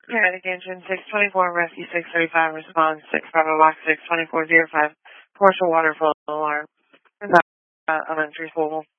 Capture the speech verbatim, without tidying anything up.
Paramedic engine six twenty-four, rescue six thirty-five, response six Bravo box six twenty-four zero five, partial water flow alarm. Uh, elementary school.